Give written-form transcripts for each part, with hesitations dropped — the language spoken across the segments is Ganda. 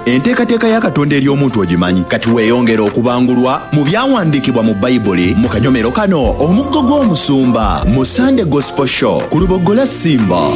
enteekateeka ya Katonda eri omuntu ogimanyi kati weeyongera okubangulwa mu byawandiikibwa mu Bayibuli mu kanyomero kano omuggo gw'omusumba mu Sunday Gospel Show ku Lubogola Simba.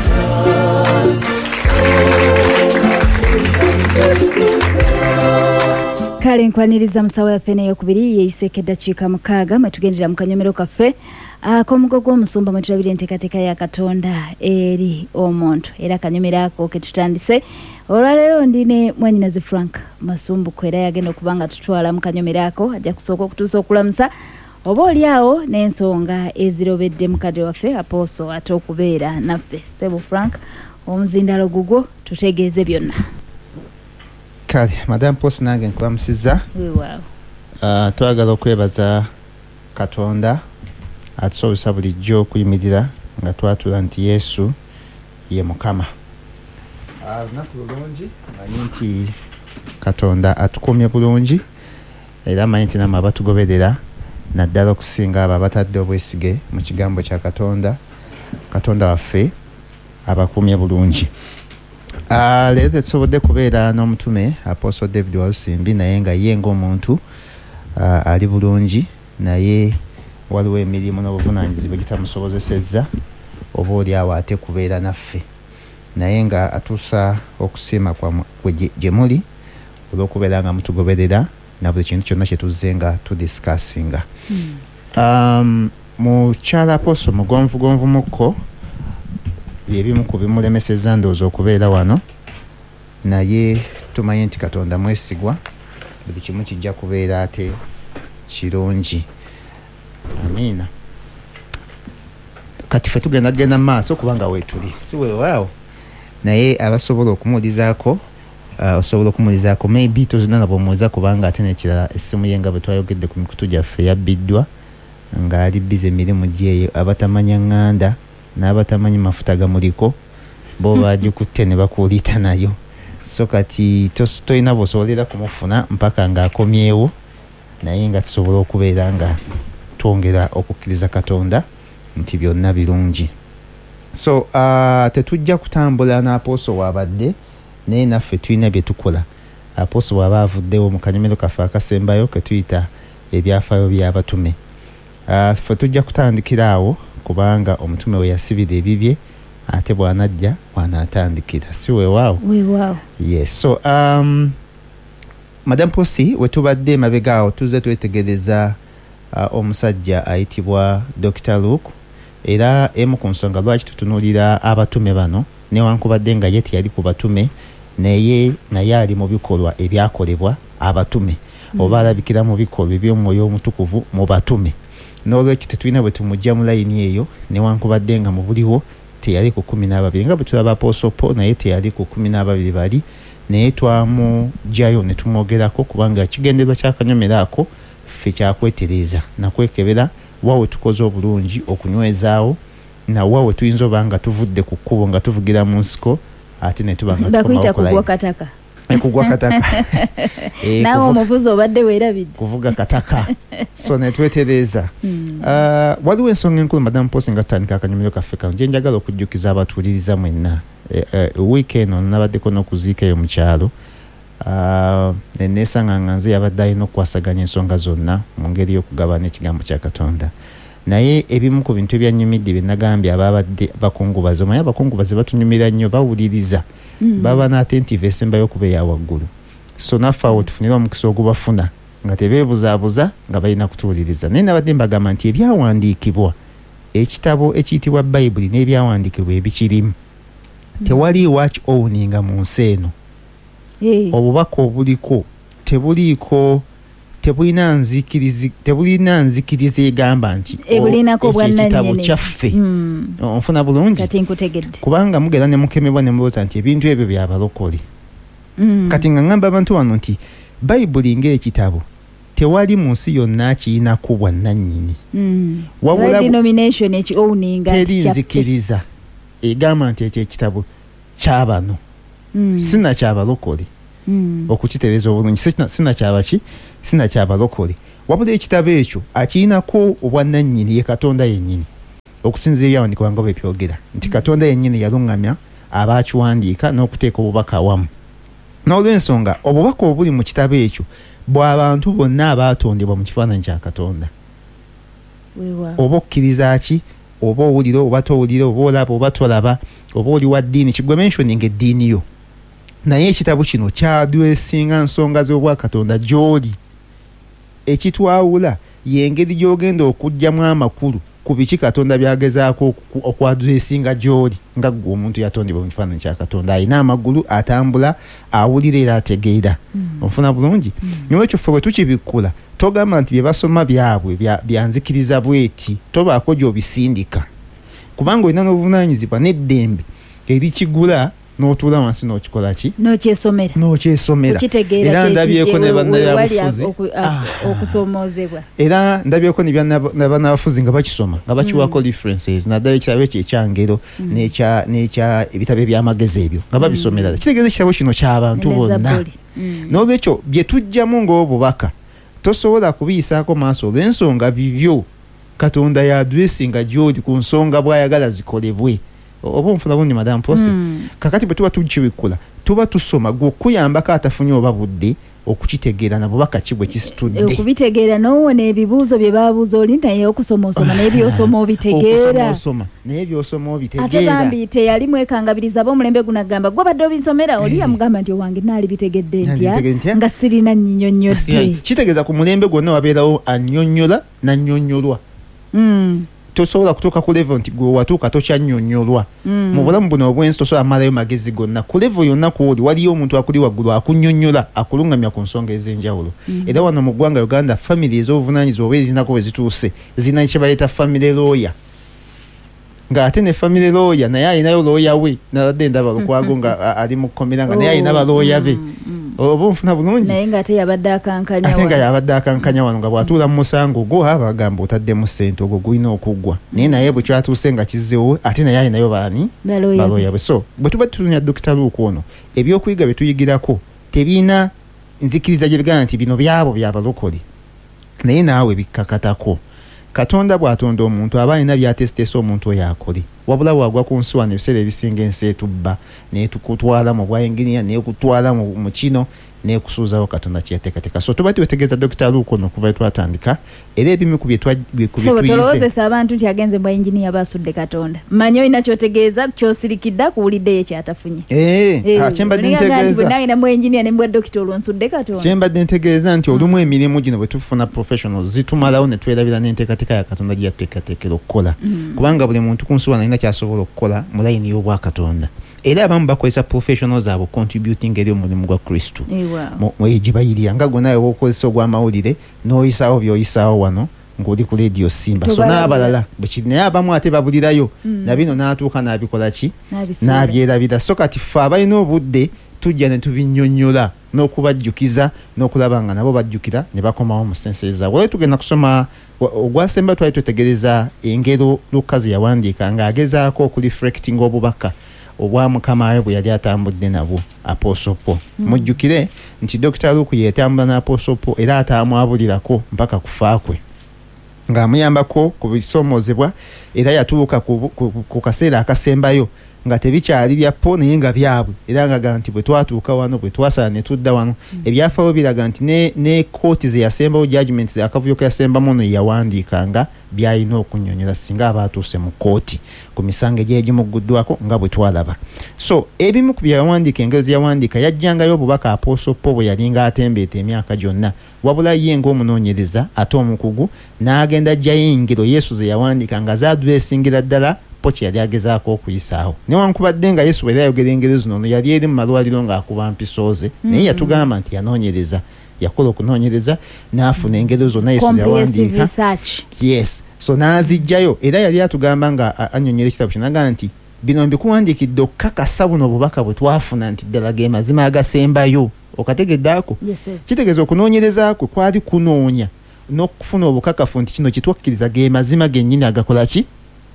Kale nkwaniriza musawo ya fene yokubiri yeiseke dakiika 6 mwetugendera mu kanyomero kaffe ak'omuggo gw'omusumba mwetulabira enteekateeka ya Katonda eri omuntu era akanyomero ako ketutandise olwaleero ndine Mwanyinaze Frank Masumbuko era yagenda okubanga tutwala mu kanyomero ako ajja kusooka okutuusa okulamusa oba oliawo n'ensonga ezirobedde mu kadde waffe Apostle ate okubeera naffe. Sebo Frank omuzindalo gugwo tutegeeze byonna. Kale, Madam Post nange nkulamusiza. Wow. Twagala okwebaza Katonda atusobozesa bulijjo okuyimirira nga twatula nti Yesu ye Mukama. Lunaku lulungi manyi nti Katonda atukumye bulungi era manyi nti namwe abatugoberera naddala okusinga abo abatadde obwesige mu kigambo kya Katonda. Katonda waffe abakumye bulungi. Leero tusobodde kubeera n'omutume Apostle David Walusimbi naye nga ye ng'omuntu ali bulungi naye waliwo emirimu n'obuvunaanyizibwa gitamusobozesezza oba oliawo ate kubeera naffe naye nga atuusa okusiima kwamwe gye muli olw'okubeera nga mutugoberera na buli kintu kyonna kye tuzze nga tudisikasinga. Mukyala Apostle mugonvugomvumukko byebimu ku bimulemesezza ndowooza okubeera wano naye tumanye nti Katonda mwesigwa buli kimu kijja kubeera ate kirungi. Amiina. Kati ffe tugenda maaso kubanga weetuli si weewaawo naye abasobola okumuwulizaako osobola okumuwulizaako maybe tozina nabo muwuliza kubanga ate nekirala essimu ye nga bwe twayogedde ku mikutu gyaffe yabbiddwa ng'ali bize emirimu gyeyo abatamanya ŋŋanda n'abatamanyi mafuta gamuliko bo bagikutte ne bakuulita nayo so kati tolina bw'osobolera kumufuna mpaka ng'akomyewo naye nga tusobola okubeera nga twongera okukkiriza Katonda nti byonna birungi. So tetujja kutambula na Apostle wabadde naye naffe tulina bye tukola. Apostle waba avuddewo mu kanyomero kaffe akasembayo ke tuyita ebyafaayo by'abatume. Ffe tujja kutandikira awo kubanga omutume we yasibira ebibye ate bw'anajja bw'anaatandikira si weewaawo. Weewaawo. Yes. So Madam Posi wetubadde mabega awo tuzze twetegereza omusajja ayitibwa Dr. Luke era emu ku nsonga lwaki tutunuulira abatume bano newankubadde nga ye teyali ku batume naye ali mu bikolwa ebyakolebwa abatume oba alabikira mu bikolwa eby'omwoyo omutukuvu mu batume n'olwekyo tetulina bwe tumujja mu layini eyo newankubadde nga mu buliwo teyali ku 12 nga bwe tulaba Apostle Paul naye teyali ku 12 bali naye twamugjayo ne tumwogerako kubanga kigenderwa ky'akanyomero ako ffe kyakwetereza nakwekebera wawe tukoze obulungi okunywezaawo na wawe tuyinza oba nga tuvudde ku kkubo nga tuvugira mu nsiko ate ne tuba nga bakwita kugwa kataka kugwa kataka nawe omuvuzi obadde weerabidde kuvuga kataka so ne twetereza. Waliwo ensonga enkulu Madam Post nga tutandika akanyomero kaffe kano gye njagala okujjukiza abatuuliriza mwenna. Weekend ono nabaddeko n'okuziika eyo mu kyalo neneesanga nga nze yabadde alina okukwasaganya ensonga zonna mu ngeri y'okugabana ekigambo kya Katonda naye ebimu ku bintu ebyanyumidde bye nagambye ababadde bakungubazi omanyi abakungubazi batunyumira nnyo bawuliriza baba n'attentive esembayo okuba eya waggulu so naffe awo tufunira omukisa ogubafuna nga tebeebuzaabuza nga balina kutuwuliriza naye nabadde mbagamba nti ebyawandiikibwa ekitabo ekiyitibwa Bayibuli n'ebyawandiikibwa ebikirimu tewali watch owninga mu nsi eno. Obubaka obuliko tebulina nzikiriza egamba nti ekitabo kyaffe onfuna bulungi kubanga mugenda ne mukemebwa ne mulowooza nti ebintu ebyo byabalokole. Kati nga ngamba abantu wano nti Bayibuli ng'ekitabo tewali mu nsi yonna kiyinaku bwannannyini wabula teri nzikiriza egamba nti ekyo ekitabo kyabano sina kyabalokole okukitereeza obulungi sina kyabaki sina kyabalokole wabula ekitabo ekyo akiyinako obwannannyini ye Katonda yennyini okusinziira ebyawandiikibwa nga bwe byogera nti Katonda yennyini yaluŋŋamya abaakiwandiika n'okuteeka obubaka awamu n'olw'ensonga obubaka obuli mu kitabo ekyo bw'abantu bonna abaatondebwa mu kifaananyi kya Katonda. Oba okkiriza ki, oba owulira oba towulira, oba olaba oba tolaba, oba oli wa ddiini, kigwe mentioning eddiini yo. Naye ekitabo kino kyadwesinga nsonga z'obwakatonda gy'oli. Ekitwawula y'engeri gy'ogenda okuggyamu amakulu ku biki Katonda byagezaako okwadwesinga gy'oli nga ggwe omuntu yatondebwa mu kifaananyi kya Katonda, alina amagulu, atambula, awulira era ategeera. Onfuna bulungi? N'olwekyo ffe bwe tukibikkula togamba nti bye basoma byabwe byanzikiriza bweti, tobaako gy'obisindika, kubanga olina n'obuvunaanyizibwa n'eddembe erikigula n'otuula wansi n'okikola ki? N'okyesomera. Era ndabyeko ne bannabyabufuzi era ndabyeko ne bannabyabufuzi nga bakisoma nga bakiwako references naddala ekitabo ekyo ekyangero n'ekya ebitabo eby'amagezi ebyo nga babisomera. Kitegeeza ekitabo kino ky'abantu bonna. N'olwekyo bye tujjamu ng'obubaka tosobola kubiyisaako maaso olw'ensonga bibyo Katonda yadwesinga gy'oli ku nsonga bw'ayagala zikolebwe. Oba onfuna bunni Madam Posi. Kakati bwe tuba tukibikkula tuba tusoma gw'okuyambako atafunye oba budde okukitegeera na bubaka ki bwe kisitudde. Okubitegeera n'owona ebibuuzo bye baabuuza oli naye okusoma osoma naye by'osoma obitegeera. Naye by'osoma obitegeera. Ate bambi teyali mwekangabiriza ab'omulembe guno agamba gwe badde obisomera oli yamugamba nti owange naali bitegedde ntya nga sirina nnyonnyodde. Kitegeeza ku mulembe gwonna wabeerawo annyonnyola nannyonnyolwa. Tosobola kutuuka ku level nti gwe watuuka tokyannyonnyolwa. Mu bulamu buno obwensi tosobola malayo magezi gonna. Ku level yonna kw'oli waliyo omuntu akuli waggulu akunnyonnyola, akulungamya ku nsonga ez'enjawulo. Era wano mu ggwanga Uganda family ez'obuvunaanyizibwa oba ezinako bwe zituuse zina kye bayita family lawyer. Ng'ate ne family lawyer naye alinayo lawyer we, naladde ndaba Lukwago nga ali mu kkomera nga naye alina balawyer be. Oba nfuna bulungi. Naye ng'ate yabadde akankanya wano. Ate nga yabadde akankanya wano nga bw'atuula mu musango gwo abagamba otaddemu ssente ogwo gulina okuggwa. Naye naye bwe kyatuuse nga kizzewo ate naye alinayo baani? Balooya be. So bwe tuba tutunya Dr. Luke ono ebyokuyiga bye tuyigirako tebiina nzikiriza gye bigamba nti bino byabo byabalokole. Naye naawe bikkakatako. Katonda bw'atonda omuntu aba alina by'atesitesa omuntu oyo akole. Wabula bw'agwa ku nsi wano ebiseera ebisinga ensi etubba n'etukutwala mu bwa enginiya n'ekutwala mu kino n'ekusuuzawo Katonda kye yateekateeka. So tuba tuwetegeeza Dr. Luke ono kuva twatandika era ebimu ku bye tuyize. Tolowoozesa abantu nti agenze bwa enginiya baasudde Katonda. Mmanyi olina ky'otegeeza ky'osirikidde akuwuliddeyo kyatafunye. Kyembadde ntegeeza. Bwe naalina mu enginiya ne mbwa dokita olwo nsudde Katonda. Kyembadde ntegeeza nti olumu emirimu gino bwe tufuna professionals zitumalawo ne twerabira n'enteekateeka ya Katonda gye yateekateekera okukola. Kubanga buli muntu ku nsi wano alina ky'asobola okukola mu layini y'obwa Katonda. Era abamu bakozesa professionals abo contributing eri omulimu gwa Kristo. Gye bayirira nga gwe nawe bw'okozesa ogw'amawulire n'oyisaawo by'oyisaawo wano ng'oli ku Radio Simba. So n'abalala bwe kiri naye abamu ate babulirayo na bino n'atuuka n'abikola ki? N'abyerabira. So kati ffe abalina obudde tujja ne tubinnyonnyola n'okubajjukiza n'okulaba nga nabo bajjukira ne bakomawo mu sense zaabwe. Olwo tugenda kusoma ogwasemba twali twetegereza engero Lukazi yawandiika ng'agezaako okureflecting obubaka obwa Mukama we bwe yali atambudde nabwo Apostle Paul. Mujjukire nti Dr. Luke yetambula na Apostle Paul era atamwabulirako mpaka kufa kwe ng'amuyambako ku bisoomozebwa era yatuuka ku kaseera akasembayo nga tebikyali bya Paul naye nga byabwe era nga nti bwe twatuuka wano bwe twasala ne tudda wano ebyafaayo biraga nti ne kooti ze yasembawo judgment ze akavuyo ke yasembamu ono yawandiikanga byalina okunnyonnyola singa abaatuuse mu kooti ku misango egy'egimugguddwako nga bwe twalaba. So ebimu ku byawandiika engero ze yawandiika yajjangayo obubaka Apostle Paul bwe yalinga atembeeta emyaka gyonna wabula ye ng'omunoonyereza ate omukugu n'agenda ajjayo engero Yesu ze yawandiika nga zaadwesingira ddala kye yali agezaako okuyisaawo. Newankubadde nga Yesu bwe yayogera engero zino ono yali eri mu malwaliro ng'akuba mpisooze naye yatugamba nti yanoonyereza yakola okunoonyereza n'afuna engero zonna Yesu yawandiika. Yes. So n'azijjayo era yali atugamba nga annyonnyola ekitabo kino n'agamba nti bino mbikuwandiikidde okukakasa buno obubaka bwe twafuna nti ddala ge mazima agasembayo. Okategeddaako? Kitegeeza okunoonyereza kwe kwali kunoonya n'okufuna obukakafu nti kino kitwakkiriza ge mazima gennyini agakola ki?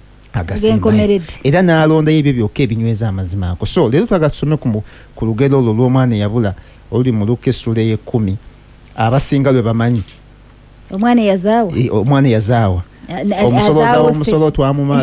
Agasembayo. Era n'alondayo ebyo byokka ebinyweza amazima ako. So leero twaga tusome ku lugero olwo lw'omwana eyabula oluli mu Luka essula ey'ekkumi abasinga lwe bamanyi. Omwana eyazaawa. Omusolo twamumala.